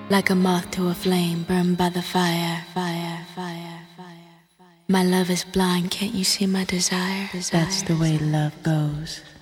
Like a moth to a flame, burned by the fire, fire, fire, fire. My love is blind, can't you see my desire? That's the way love goes.